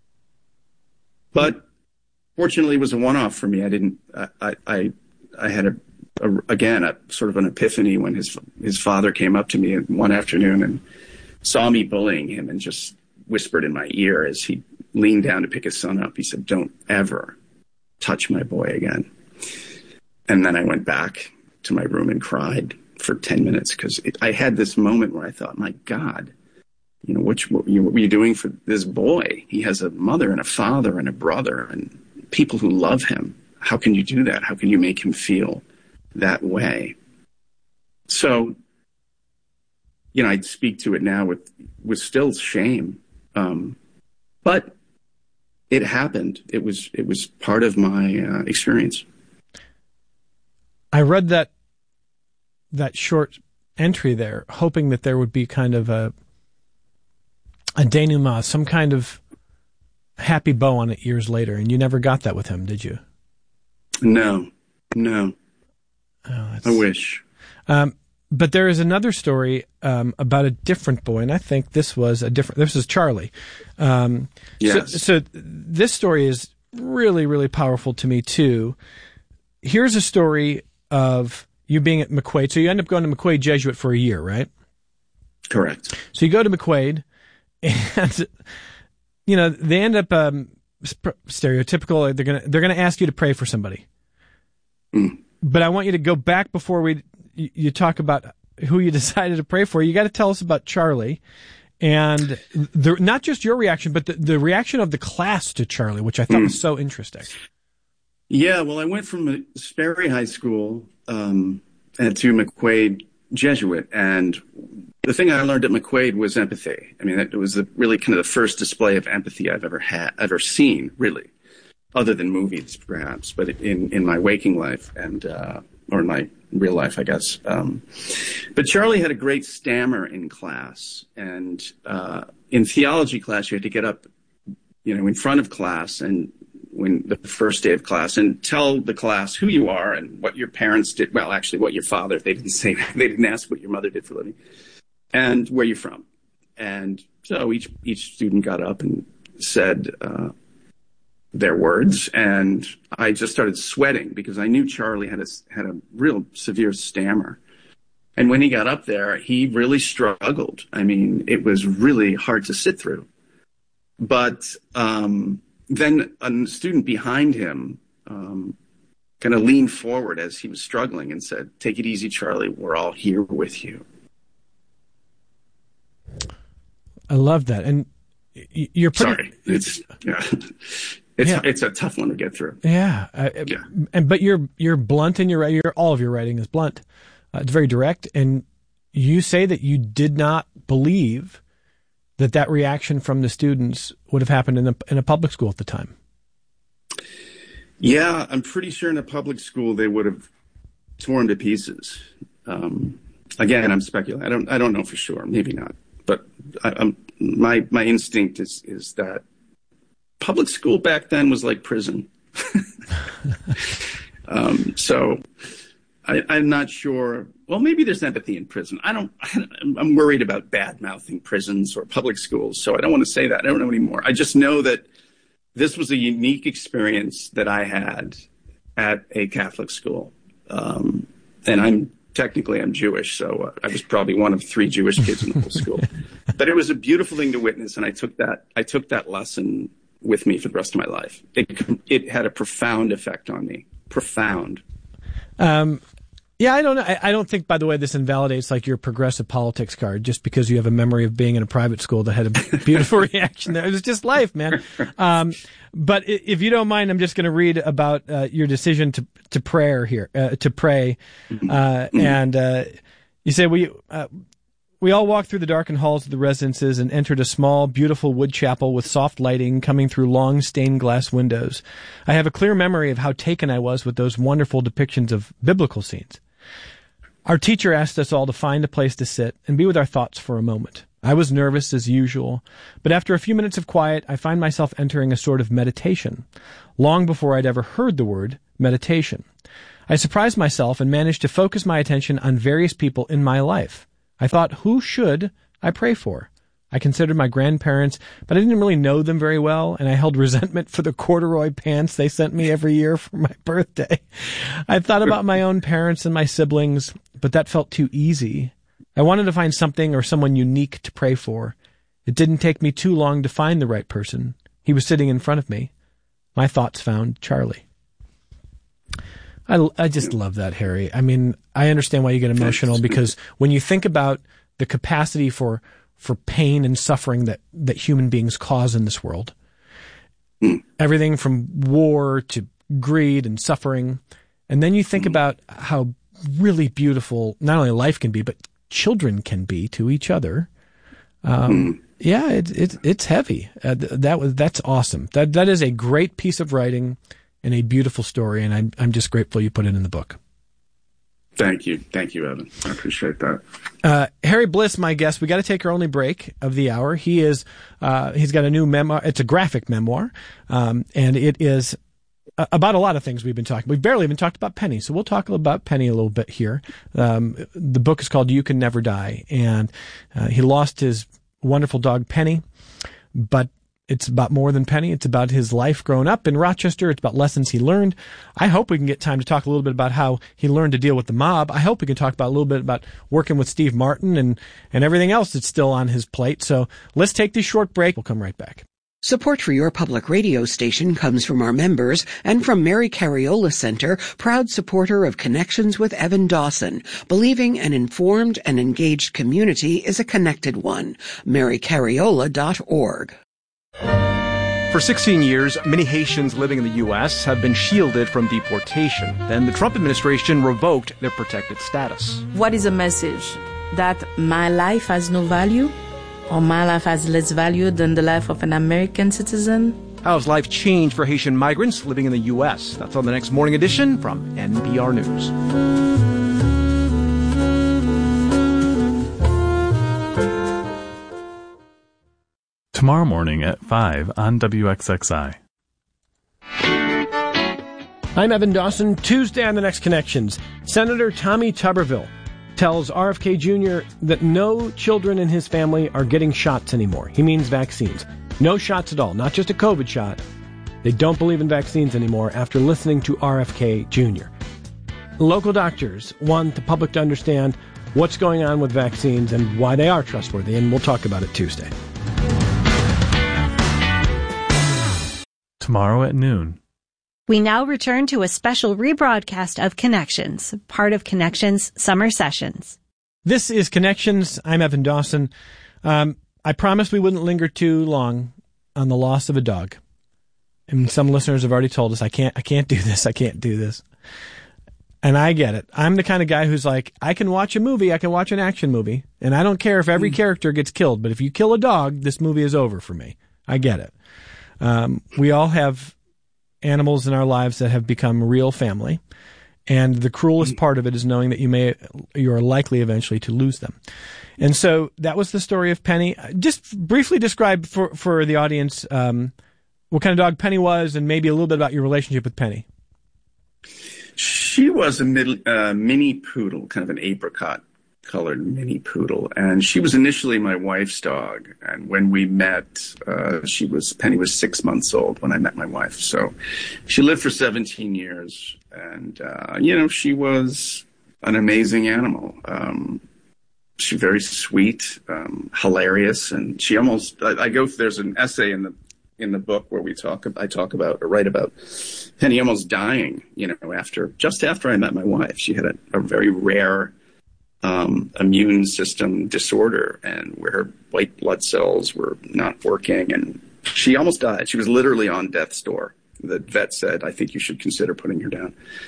but fortunately it was a one-off for me. I didn't, I, I, I had a, a, again, a sort of an epiphany when his, his father came up to me one afternoon and saw me bullying him and just whispered in my ear as he leaned down to pick his son up. He said, "Don't ever touch my boy again." And then I went back to my room and cried for ten minutes because I had this moment where I thought, my God, you know, what, what, what were you doing for this boy? He has a mother and a father and a brother and people who love him. How can you do that? How can you make him feel that way? So, you know, I'd speak to it now with, with still shame. Um, but it happened. It was, it was part of my uh, experience. I read that that short entry there, hoping that there would be kind of a a denouement, some kind of happy bow on it years later, and you never got that with him, did you? No, no. Oh, I wish. Um, but there is another story um, about a different boy, and I think this was a different. This is Charlie. Um, yes. So, so this story is really, really powerful to me too. Here's a story of you being at McQuaid. So you end up going to McQuaid Jesuit for a year, right? Correct. So you go to McQuaid, and you know they end up um, stereotypical. They're gonna they're gonna ask you to pray for somebody. Mm. But I want you to go back before we you, you talk about who you decided to pray for. You got to tell us about Charlie, and the, not just your reaction, but the, the reaction of the class to Charlie, which I thought mm. was so interesting. Yeah, well, I went from Sperry High School um, and to McQuaid Jesuit, and the thing I learned at McQuaid was empathy. I mean, it was the, really kind of the first display of empathy I've ever had, ever seen, really, other than movies, perhaps, but in, in my waking life and uh, or in my real life, I guess. Um, but Charlie had a great stammer in class, and uh, in theology class, you had to get up, you know, in front of class and when the first day of class and tell the class who you are and what your parents did. Well, actually, what your father, they didn't say, they didn't ask what your mother did for a living, and where you're from. And so each, each student got up and said uh, their words. And I just started sweating because I knew Charlie had a, had a real severe stammer. And when he got up there, he really struggled. I mean, it was really hard to sit through. But, um, then a student behind him um, kind of leaned forward as he was struggling and said, "Take it easy, Charlie. We're all here with you." I love that. And you're pretty... Sorry. It's, yeah. It's, yeah. it's a tough one to get through. Yeah. Uh, yeah. And, but you're, you're blunt in your, your, all of your writing is blunt. Uh, it's very direct. And you say that you did not believe that that reaction from the students would have happened in a, in a public school at the time. Yeah, I'm pretty sure in a public school they would have torn to pieces. Um, again, I'm speculating. I don't. I don't know for sure. Maybe not. But I, I'm, my my instinct is is that public school back then was like prison. um, so I, I'm not sure. Well, maybe there's empathy in prison. I don't, I'm worried about bad mouthing prisons or public schools. So I don't want to say that. I don't know anymore. I just know that this was a unique experience that I had at a Catholic school. Um, and I'm technically I'm Jewish. So I was probably one of three Jewish kids in the whole school, but it was a beautiful thing to witness. And I took that, I took that lesson with me for the rest of my life. It, it had a profound effect on me. Profound. Um, Yeah, I don't know. I, I don't think, by the way, this invalidates like your progressive politics card just because you have a memory of being in a private school that had a beautiful reaction there. It was just life, man. Um, but if you don't mind, I'm just going to read about uh, your decision to to prayer here, uh, to pray. Uh, and uh, you say, we, uh, We all walked through the darkened halls of the residences and entered a small, beautiful wood chapel with soft lighting coming through long stained glass windows. I have a clear memory of how taken I was with those wonderful depictions of biblical scenes. Our teacher asked us all to find a place to sit and be with our thoughts for a moment. I was nervous as usual, but after a few minutes of quiet, I find myself entering a sort of meditation, long before I'd ever heard the word meditation. I surprised myself and managed to focus my attention on various people in my life. I thought, who should I pray for? I considered my grandparents, but I didn't really know them very well, and I held resentment for the corduroy pants they sent me every year for my birthday. I thought about my own parents and my siblings, but that felt too easy. I wanted to find something or someone unique to pray for. It didn't take me too long to find the right person. He was sitting in front of me. My thoughts found Charlie. I, I just love that, Harry. I mean, I understand why you get emotional, because when you think about the capacity for for pain and suffering that, that human beings cause in this world, everything from war to greed and suffering, and then you think about how really beautiful not only life can be, but children can be to each other. Um, yeah, it, it, it's heavy. Uh, that was that's awesome. That that is a great piece of writing and a beautiful story, and I'm I'm just grateful you put it in the book. Thank you. Thank you, Evan. I appreciate that. Uh, Harry Bliss, my guest. We got to take our only break of the hour. He is, uh, he's got a new memoir. It's a graphic memoir. Um, and it is uh, about a lot of things we've been talking. We've barely even talked about Penny. So we'll talk about Penny a little bit here. Um, the book is called You Can Never Die. And, uh, he lost his wonderful dog, Penny, but it's about more than Penny. It's about his life growing up in Rochester. It's about lessons he learned. I hope we can get time to talk a little bit about how he learned to deal with the mob. I hope we can talk about a little bit about working with Steve Martin and, and everything else that's still on his plate. So let's take this short break. We'll come right back. Support for your public radio station comes from our members and from Mary Cariola Center, proud supporter of Connections with Evan Dawson, believing an informed and engaged community is a connected one. mary cariola dot org. For sixteen years, many Haitians living in the U S have been shielded from deportation. Then the Trump administration revoked their protected status. What is a message? That my life has no value? Or my life has less value than the life of an American citizen? How has life changed for Haitian migrants living in the U S? That's on the next morning edition from N P R News. Tomorrow morning at five on W X X I. I'm Evan Dawson. Tuesday on The Next Connections, Senator Tommy Tuberville tells R F K Junior that no children in his family are getting shots anymore. He means vaccines. No shots at all, not just a COVID shot. They don't believe in vaccines anymore after listening to R F K Junior Local doctors want the public to understand what's going on with vaccines and why they are trustworthy, and we'll talk about it Tuesday. Tomorrow at noon. We now return to a special rebroadcast of Connections, part of Connections Summer Sessions. This is Connections. I'm Evan Dawson. Um, I promised we wouldn't linger too long on the loss of a dog. And some listeners have already told us, I can't, I can't do this. I can't do this. And I get it. I'm the kind of guy who's like, I can watch a movie. I can watch an action movie. And I don't care if every mm. character gets killed. But if you kill a dog, this movie is over for me. I get it. Um, we all have animals in our lives that have become real family, and the cruelest part of it is knowing that you may, you are likely eventually to lose them. And so that was the story of Penny. Just briefly describe for, for the audience, um, what kind of dog Penny was, and maybe a little bit about your relationship with Penny. She was a mid, uh, mini poodle, kind of an apricot colored mini poodle, and she was initially my wife's dog. And when we met, uh, she was Penny was six months old when I met my wife. So she lived for seventeen years, and uh, you know, she was an amazing animal. Um, she's very sweet, um, hilarious, and she almost. I, I go. There's an essay in the in the book where we talk. I talk about or write about Penny almost dying. You know, after just after I met my wife, she had a, a very rare Um, immune system disorder, and where her white blood cells were not working, and she almost died. She was literally on death's door. The vet said, I think you should consider putting her down.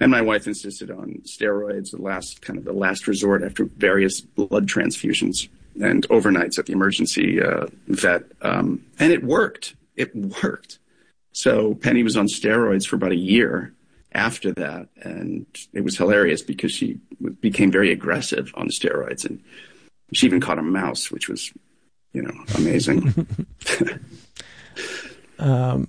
And my wife insisted on steroids, the last kind of the last resort after various blood transfusions and overnights at the emergency uh, vet. Um, and it worked. It worked. So Penny was on steroids for about a year after that. And it was hilarious because she became very aggressive on the steroids. And she even caught a mouse, which was, you know, amazing. um,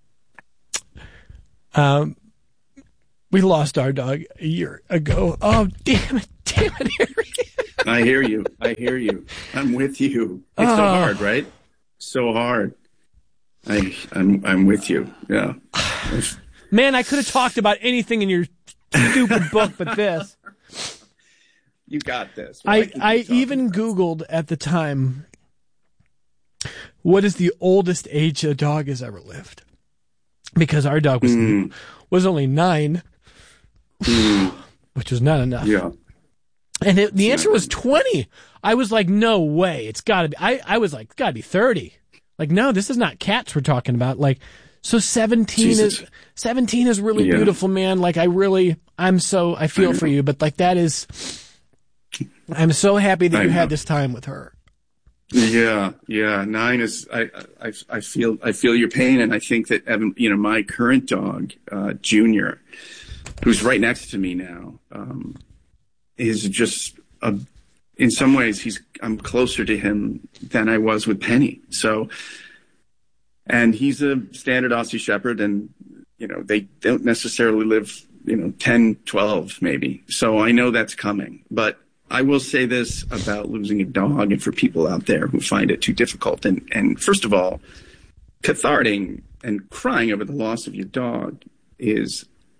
um, we lost our dog a year ago. Oh, damn it. Damn it, Harry. I hear you. I hear you. I'm with you. It's oh. so hard, right? So hard. I, I'm, I'm with you. Yeah. Man, I could have talked about anything in your stupid book but this. You got this. Well, I, I, I even Googled at the time, what is the oldest age a dog has ever lived? Because our dog was mm. was only nine, mm. which was not enough. Yeah. And it, the answer was twenty. I was like, no way. It's got to be. I, I was like, it's got to be thirty. Like, no, this is not cats we're talking about. Like, so seventeen Jesus. is seventeen is really yeah. beautiful, man. Like, I really, I'm so, I feel I for you. But, like, that is, I'm so happy that I you know. had this time with her. Yeah, yeah. Nine is, I, I, I feel, I feel your pain. And I think that, Evan, you know, my current dog, uh, Junior, who's right next to me now, um, is just a, in some ways he's, I'm closer to him than I was with Penny. So, and he's a standard Aussie Shepherd and, you know, they don't necessarily live, you know, ten, twelve maybe. So I know that's coming, but I will say this about losing a dog and for people out there who find it too difficult. And, and first of all, cathartic and crying over the loss of your dog is,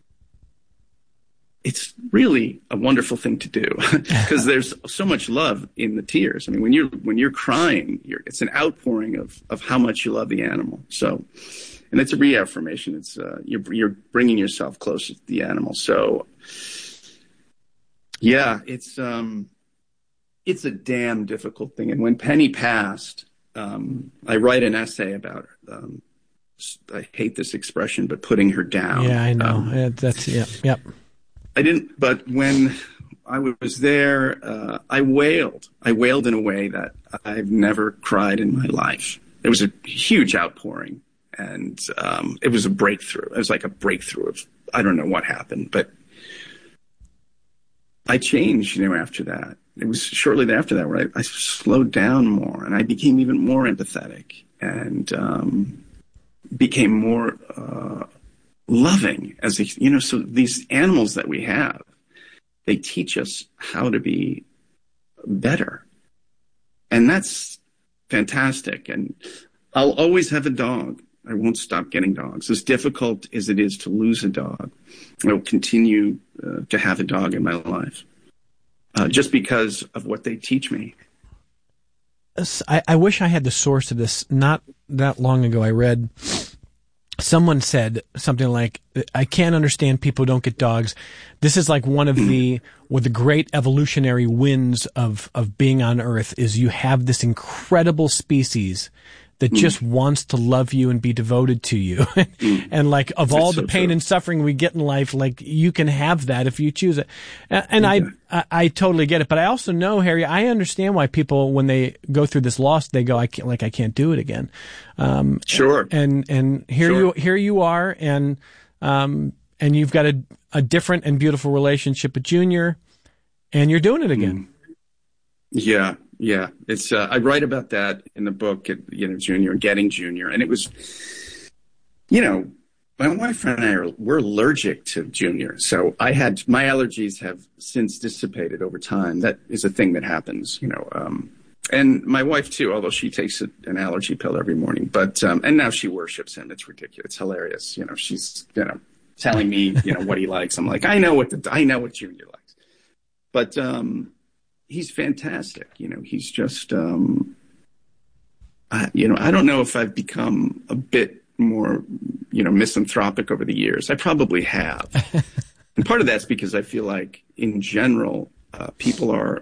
it's really a wonderful thing to do because there's so much love in the tears. I mean, when you're, when you're crying, you're, it's an outpouring of, of how much you love the animal. So, and it's a reaffirmation. It's, uh, you're, you're bringing yourself closer to the animal. So yeah, it's, um, it's a damn difficult thing. And when Penny passed, um, I write an essay about her. Um, I hate this expression, but putting her down. Yeah, I know. Um, yeah, that's, yeah, yep. I didn't, but when I was there, uh, I wailed. I wailed in a way that I've never cried in my life. It was a huge outpouring, and um, it was a breakthrough. It was like a breakthrough of, I don't know what happened, but I changed, you know, after that. It was shortly after that where I, I slowed down more, and I became even more empathetic and um, became more uh loving as a, you know, so these animals that we have, they teach us how to be better. And that's fantastic. And I'll always have a dog. I won't stop getting dogs. As difficult as it is to lose a dog, I will continue uh, to have a dog in my life uh, just because of what they teach me. I, I wish I had the source of this. Not that long ago, I read someone said something like, I can't understand people who don't get dogs. This is like one of the, one of the great evolutionary wins of, of being on Earth is you have this incredible species that mm. just wants to love you and be devoted to you. mm. And like of all That's the so pain true. and suffering we get in life, like you can have that if you choose it. And yeah. I, I, I totally get it. But I also know, Harry, I understand why people, when they go through this loss, they go, I can't, like, I can't do it again. Um, sure. And, and here sure. you, here you are. And, um, and you've got a, a different and beautiful relationship with Junior and you're doing it again. Mm. Yeah. Yeah, it's. Uh, I write about that in the book, you know, Junior, getting Junior, and it was, you know, my wife and I are we're allergic to Junior, so I had my allergies have since dissipated over time. That is a thing that happens, you know, um, and my wife too, although she takes a, an allergy pill every morning, but um, and now she worships him. It's ridiculous. It's hilarious. You know, she's you know telling me you know what he likes. I'm like, I know what the I know what Junior likes, but. um He's fantastic. You know, he's just, um, I, you know, I don't know if I've become a bit more, you know, misanthropic over the years. I probably have. And part of that's because I feel like in general, uh, people are,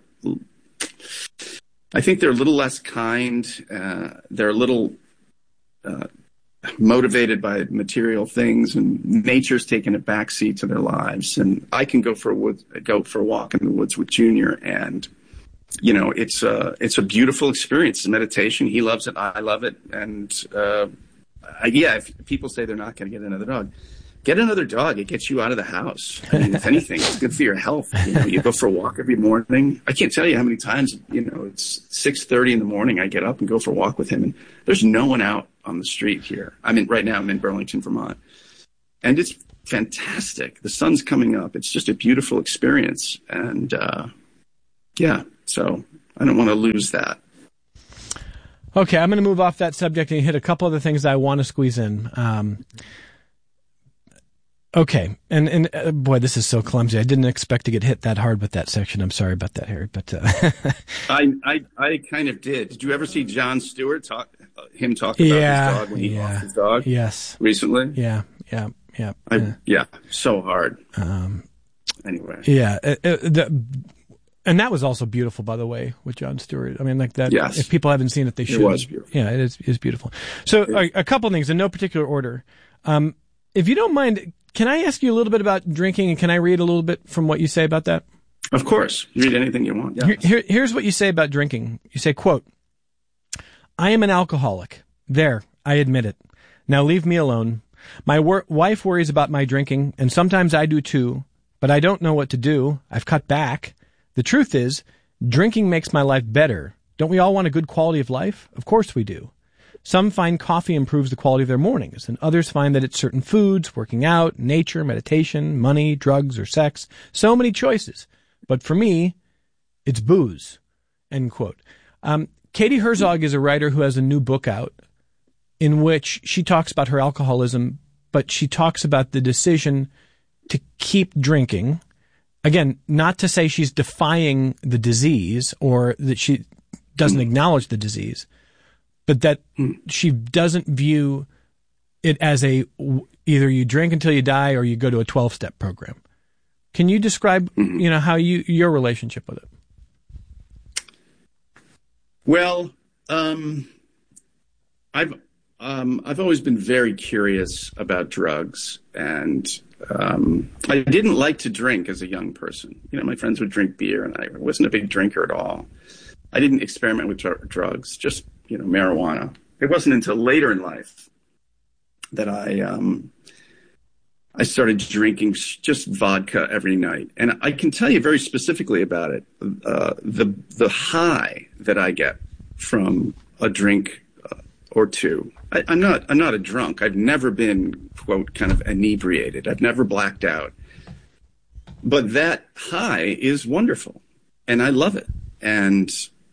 I think they're a little less kind. Uh, they're a little, uh, motivated by material things, and nature's taken a backseat to their lives. And I can go for a wood, go for a walk in the woods with Junior, and you know, it's a it's a beautiful experience. It's meditation. He loves it. I love it. And uh, I, yeah, if people say they're not going to get another dog, get another dog. It gets you out of the house. I mean, if anything, it's good for your health. You know, you go for a walk every morning. I can't tell you how many times, you know, it's six thirty in the morning. I get up and go for a walk with him, and there's no one out on the street here. I'm in right now. I'm in Burlington, Vermont, and it's fantastic. The sun's coming up. It's just a beautiful experience, and uh, yeah. So I don't want to lose that. Okay, I'm going to move off that subject and hit a couple other things I want to squeeze in. Um, okay, and and uh, boy, this is so clumsy. I didn't expect to get hit that hard with that section. I'm sorry about that, Harry. But uh, I, I I kind of did. Did you ever see Jon Stewart talk? Uh, him talk about yeah, his dog when he yeah, lost his dog? Yes, recently. Yeah, yeah, yeah. I, uh, yeah, so hard. Um, anyway. Yeah, uh, uh, the. And that was also beautiful, by the way, with Jon Stewart. I mean, like that. Yes. If people haven't seen it, they should. It was beautiful. Yeah, it is, it is beautiful. So a, a couple things in no particular order. Um, if you don't mind, can I ask you a little bit about drinking, and can I read a little bit from what you say about that? Of course. Read anything you want. Yeah. Here, here, here's what you say about drinking. You say, quote, "I am an alcoholic. There, I admit it. Now leave me alone. My wor- wife worries about my drinking, and sometimes I do too, but I don't know what to do. I've cut back. The truth is, drinking makes my life better. Don't we all want a good quality of life? Of course we do. Some find coffee improves the quality of their mornings, and others find that it's certain foods, working out, nature, meditation, money, drugs, or sex. So many choices. But for me, it's booze." End quote. Um, Katie Herzog is a writer who has a new book out in which she talks about her alcoholism, but she talks about the decision to keep drinking. Again, not to say she's defying the disease or that she doesn't acknowledge the disease, but that she doesn't view it as a either you drink until you die or you go to a twelve-step program. Can you describe, you know, how you your relationship with it? Well, um, I've um, I've always been very curious about drugs, and Um, I didn't like to drink as a young person. You know, my friends would drink beer, and I wasn't a big drinker at all. I didn't experiment with dr- drugs, just, you know, marijuana. It wasn't until later in life that I um, I started drinking just vodka every night. And I can tell you very specifically about it. Uh, the the high that I get from a drink uh, or two. I, I'm not I'm not a drunk. I've never been, quote, kind of inebriated. I've never blacked out. But that high is wonderful, and I love it. And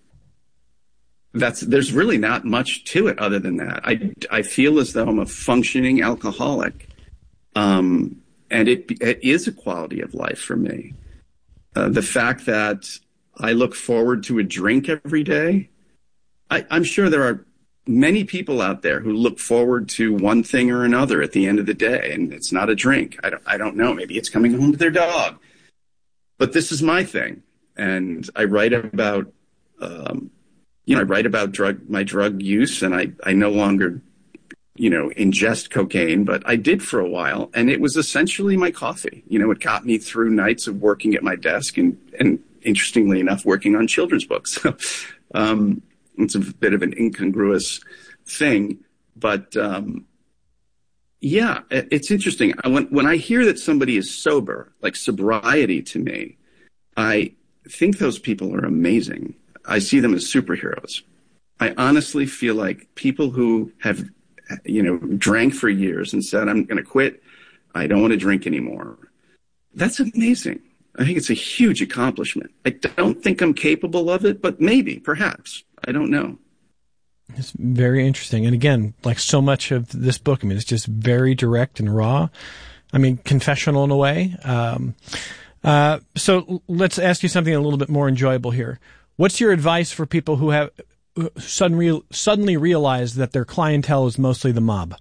that's there's really not much to it other than that. I, I feel as though I'm a functioning alcoholic, um, and it, it is a quality of life for me. Uh, the fact that I look forward to a drink every day, I, I'm sure there are many people out there who look forward to one thing or another at the end of the day, and it's not a drink. I don't, I don't know. Maybe it's coming home to their dog. But this is my thing, and I write about, um, you know, I write about drug my drug use, and I, I no longer, you know, ingest cocaine, but I did for a while, and it was essentially my coffee. You know, it got me through nights of working at my desk and, and interestingly enough, working on children's books. um, It's a bit of an incongruous thing, but um, yeah, it's interesting. When, when I hear that somebody is sober, like sobriety to me, I think those people are amazing. I see them as superheroes. I honestly feel like people who have, you know, drank for years and said, I'm going to quit, I don't want to drink anymore. That's amazing. I think it's a huge accomplishment. I don't think I'm capable of it, but maybe, perhaps. I don't know. It's very interesting. And again, like so much of this book, I mean, it's just very direct and raw. I mean, confessional in a way. Um, uh, so let's ask you something a little bit more enjoyable here. What's your advice for people who have suddenly, suddenly realized that their clientele is mostly the mob?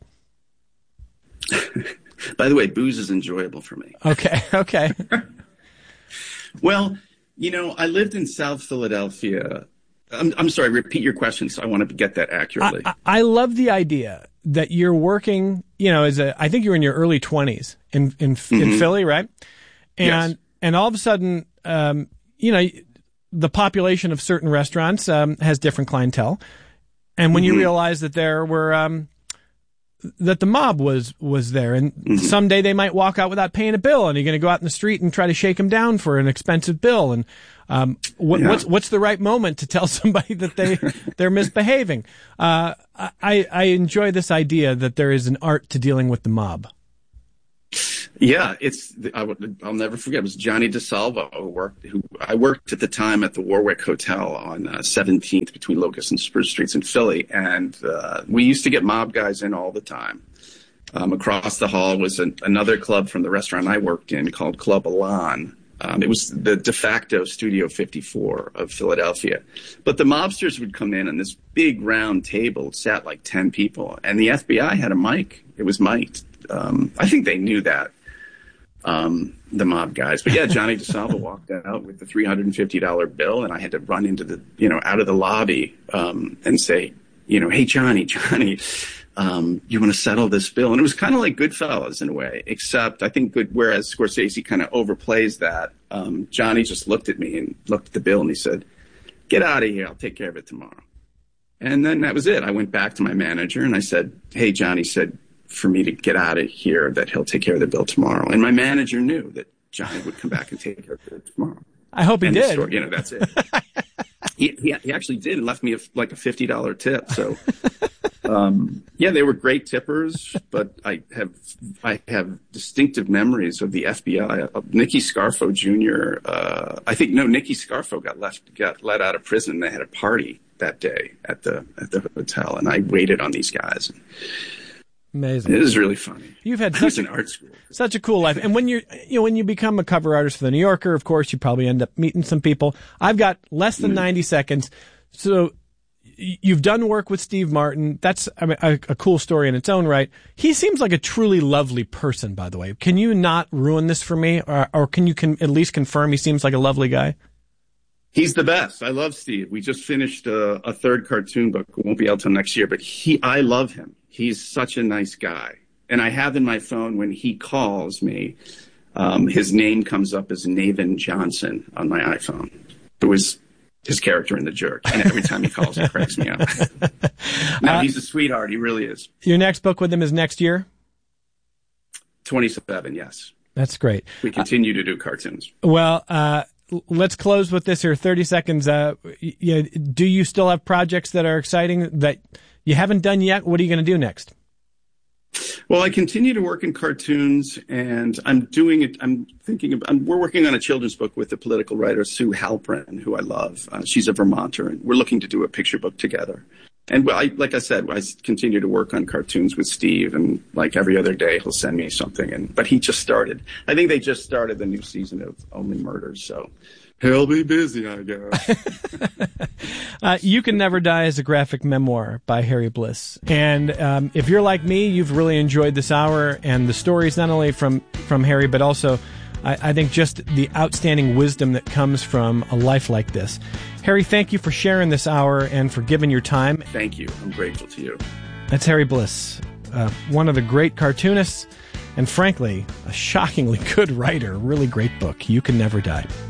By the way, booze is enjoyable for me. Okay, okay. Well, you know, I lived in South Philadelphia. I'm, I'm sorry, repeat your question, so I want to get that accurately. I, I love the idea that you're working, you know, as a, I think you're in your early twenties in, in, mm-hmm. in Philly, right? And, yes. and all of a sudden, um, you know, the population of certain restaurants, um, has different clientele. And when mm-hmm. you realize that there were, um, that the mob was, was there, and mm-hmm. someday they might walk out without paying a bill, and you're going to go out in the street and try to shake them down for an expensive bill. And, um, what, yeah. what's, what's the right moment to tell somebody that they, they're misbehaving? Uh, I, I enjoy this idea that there is an art to dealing with the mob. Yeah, it's, I would, I'll never forget. It was Johnny DeSalvo who worked, who I worked at the time at the Warwick Hotel on uh, seventeenth between Locust and Spruce Streets in Philly. And, uh, we used to get mob guys in all the time. Um, across the hall was an, another club from the restaurant I worked in called Club Elan. Um, it was the de facto Studio fifty-four of Philadelphia. But the mobsters would come in on this big round table, sat like ten people, and the F B I had a mic. It was mic'd. Um, I think they knew that, um, the mob guys. But yeah, Johnny DeSalvo walked out with the three hundred fifty dollars bill, and I had to run into the, you know, out of the lobby, um, and say, you know, hey, Johnny, Johnny, um, you want to settle this bill? And it was kind of like Goodfellas in a way, except I think good, whereas Scorsese kind of overplays that, um, Johnny just looked at me and looked at the bill and he said, get out of here. I'll take care of it tomorrow. And then that was it. I went back to my manager and I said, hey, Johnny said for me to get out of here, that he'll take care of the bill tomorrow. And my manager knew that Johnny would come back and take care of it tomorrow. I hope he and did. Story, you know, that's it. he, he, he actually did and left me a, like a fifty dollars tip. So, um, yeah, they were great tippers, but I have, I have distinctive memories of the F B I, of Nicky Scarfo Junior Uh, I think, no, Nicky Scarfo got left, got let out of prison. They had a party that day at the, at the hotel, and I waited on these guys. Amazing. It is really funny. You've had I such was in art school. Such a cool life. And when you're, you know, when you become a cover artist for the New Yorker, of course, you probably end up meeting some people. I've got less than mm. ninety seconds. So you've done work with Steve Martin. That's I mean, a, a cool story in its own right. He seems like a truly lovely person, by the way. Can you not ruin this for me? Or, or can you can at least confirm he seems like a lovely guy? He's the best. I love Steve. We just finished a, a third cartoon book. It won't be out till next year, but he, I love him. He's such a nice guy. And I have in my phone when he calls me, um, his name comes up as Navin Johnson on my iPhone. It was his character in The Jerk. And every time he calls, it cracks me up. No, uh, he's a sweetheart. He really is. Your next book with him is next year? twenty-seven, yes. That's great. We continue uh, to do cartoons. Well, uh, let's close with this here. thirty seconds. Uh, you, do you still have projects that are exciting that you haven't done yet? What are you going to do next? Well, I continue to work in cartoons, and I'm doing it. I'm thinking of, I'm, we're working on a children's book with the political writer Sue Halprin, who I love. Uh, she's a Vermonter, and we're looking to do a picture book together. And I, like I said, I continue to work on cartoons with Steve, and like every other day, he'll send me something. And but he just started. I think they just started the new season of Only Murders, so he'll be busy, I guess. uh, You Can Never Die is a graphic memoir by Harry Bliss. And um, if you're like me, you've really enjoyed this hour and the stories, not only from, from Harry, but also, I, I think, just the outstanding wisdom that comes from a life like this. Harry, thank you for sharing this hour and for giving your time. Thank you. I'm grateful to you. That's Harry Bliss, uh, one of the great cartoonists, and frankly, a shockingly good writer. A really great book, You Can Never Die.